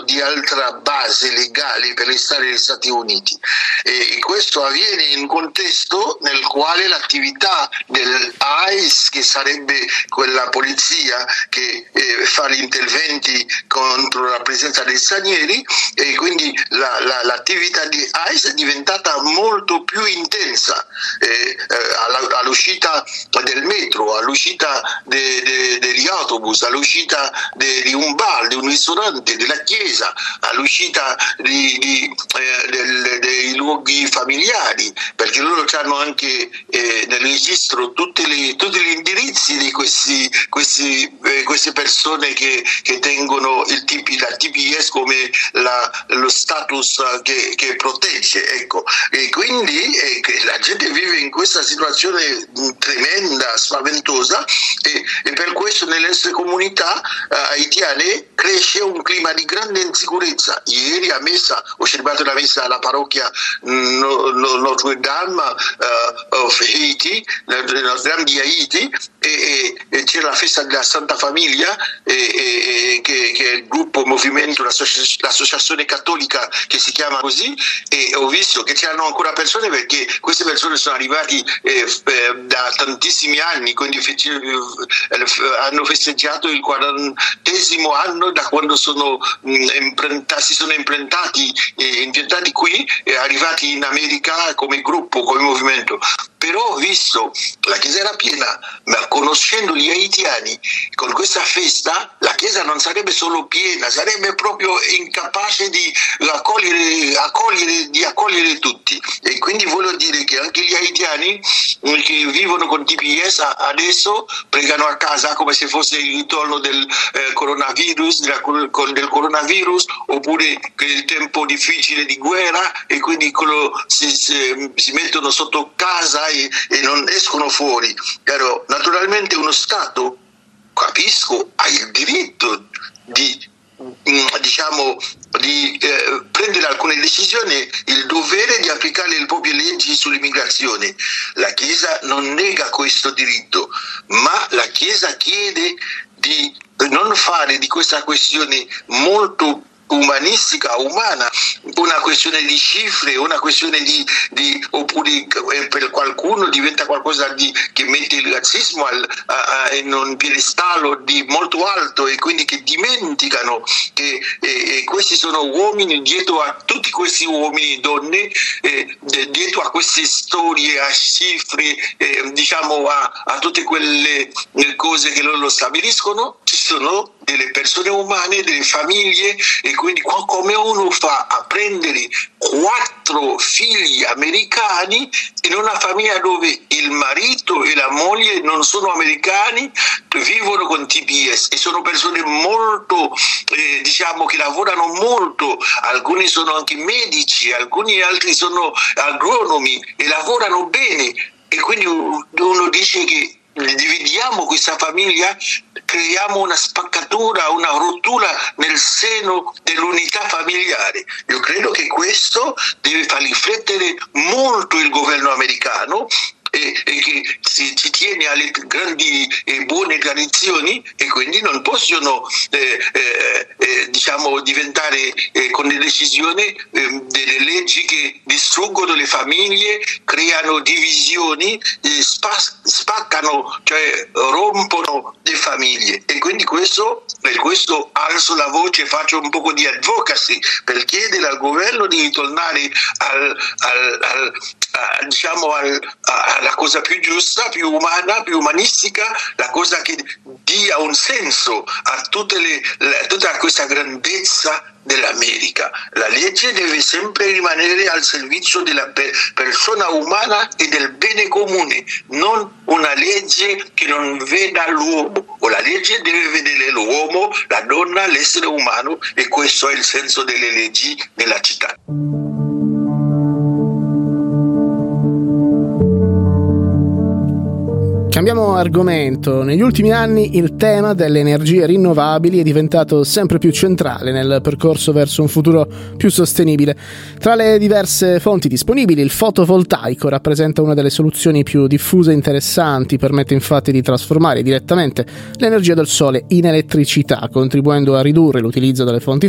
di altra base legale per restare negli Stati Uniti, e questo avviene in un contesto nel quale l'attività dell'ICE, che sarebbe quella polizia che fa gli interventi contro la presenza degli stranieri, e quindi l'attività di ICE è diventata molto più intensa all'uscita del metro, all'uscita degli autobus, all'uscita di un bar, di un ristorante, della chiesa, all'uscita dei luoghi familiari, perché loro hanno anche nel registro tutti gli indirizzi di queste persone che tengono la TPS come lo status che protegge, ecco. E quindi la gente vive in questa situazione tremenda, spaventosa, e per questo nelle nostre comunità haitiane cresce un clima di grande insicurezza. Ieri a messa ho celebrato la messa alla parrocchia Notre Dame of Haiti, Notre Dame di Haiti, e c'era la festa della Santa Famiglia, che è il gruppo movimento, l'associazione cattolica che si chiama così, e ho visto che c'erano ancora persone, perché queste persone sono arrivati da tantissimi anni, quindi hanno festeggiato il 40° anno da quando si sono impiantati qui, arrivati in America come gruppo, come movimento. Però ho visto la chiesa era piena, ma conoscendo gli haitiani, con questa festa la chiesa non sarebbe solo piena, sarebbe proprio incapace di accogliere tutti. E quindi voglio dire che anche gli haitiani che vivono con TPS adesso pregano a casa come se fosse il ritorno del coronavirus, del coronavirus, oppure che il tempo difficile di guerra, e quindi si mettono sotto casa e non escono fuori. Però naturalmente uno Stato, capisco, ha il diritto di prendere alcune decisioni, il dovere di applicare le proprie leggi sull'immigrazione. La Chiesa non nega questo diritto, ma la Chiesa chiede di non fare di questa questione molto umanistica, umana, una questione di cifre, una questione oppure per qualcuno diventa qualcosa che mette il razzismo in un piedistallo di molto alto, e quindi che dimenticano che questi sono uomini, dietro a tutti questi uomini e donne, dietro a queste storie, a cifre, a tutte quelle cose che loro stabiliscono, ci sono delle persone umane, delle famiglie. E quindi come uno fa a prendere 4 figli americani in una famiglia dove il marito e la moglie non sono americani, vivono con TPS, e sono persone molto che lavorano molto, alcuni sono anche medici, alcuni altri sono agronomi e lavorano bene, e quindi uno dice che dividiamo questa famiglia, creiamo una spaccatura, una rottura nel seno dell'unità familiare. Io credo che questo deve far riflettere molto il governo americano, e che si tiene alle grandi e buone tradizioni, e quindi non possono diventare con le decisioni delle leggi che distruggono le famiglie, creano divisioni, spaccano, cioè rompono le famiglie. E quindi per questo alzo la voce, faccio un po' di advocacy per chiedere al governo di ritornare alla cosa più giusta, più umana, più umanistica, la cosa che dia un senso a tutta questa grandezza dell'America. La legge deve sempre rimanere al servizio della persona umana e del bene comune, non una legge che non veda l'uomo. O la legge deve vedere l'uomo, la donna, l'essere umano, e questo è il senso delle leggi nella città. Cambiamo argomento. Negli ultimi anni il tema delle energie rinnovabili è diventato sempre più centrale nel percorso verso un futuro più sostenibile. Tra le diverse fonti disponibili, il fotovoltaico rappresenta una delle soluzioni più diffuse e interessanti, permette infatti di trasformare direttamente l'energia del sole in elettricità, contribuendo a ridurre l'utilizzo delle fonti